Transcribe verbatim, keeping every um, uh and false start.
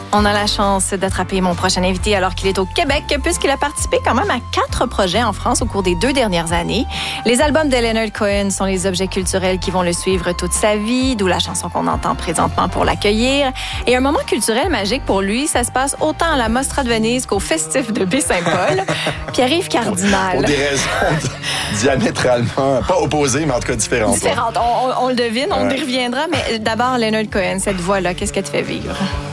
On a la chance d'attraper mon prochain invité alors qu'il est au Québec, puisqu'il a participé quand même à quatre projets en France au cours des deux dernières années. Les albums de Leonard Cohen sont les objets culturels qui vont le suivre toute sa vie, d'où la chanson qu'on entend présentement pour l'accueillir. Et un moment culturel magique pour lui, ça se passe autant à la Mostra de Venise qu'au Festif de Baie-Saint-Paul. Pierre-Yves Cardinal. Pour des raisons diamétralement, pas opposées, mais en tout cas différentes. Différentes, on, on, on le devine, on ouais. y reviendra. Mais d'abord, Leonard Cohen, cette voix-là, qu'est-ce qu'elle te fait vivre?